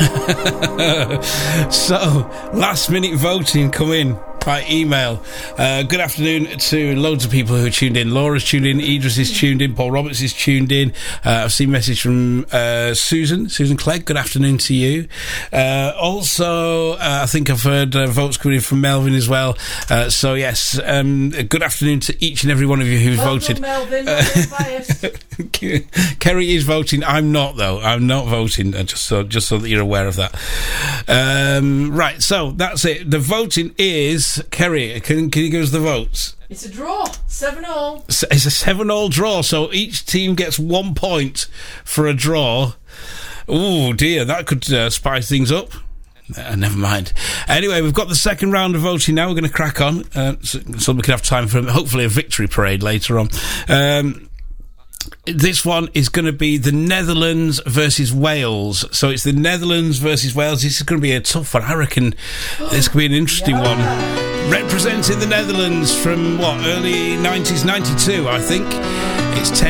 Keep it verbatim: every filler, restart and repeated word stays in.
So, last minute voting come in by email. Uh, good afternoon to loads of people who are tuned in. Laura's tuned in, Idris is tuned in, Paul Roberts is tuned in. Uh, I've seen a message from uh, Susan, Susan Clegg. Good afternoon to you. Uh, also, uh, I think I've heard uh, votes coming in from Melvin as well. Uh, so, yes, um, good afternoon to each and every one of you who's well voted. Done, Melvin, not being biased. Kerry is voting. I'm not, though. I'm not voting, uh, just so just so that you're aware of that. Um, right, so that's it. The voting is... Kerry, can, can you give us the votes? It's a draw. seven all. It's a seven all draw, so each team gets one point for a draw. Oh, dear, that could uh, spice things up. Uh, never mind. Anyway, we've got the second round of voting now. We're going to crack on, uh, so, so we can have time for, hopefully, a victory parade later on. Um... This one is going to be the Netherlands versus Wales. So it's the Netherlands versus Wales. This is going to be a tough one. I reckon this could be an interesting yeah. one. Representing the Netherlands from, what, early nineties, ninety-two, I think. It's ten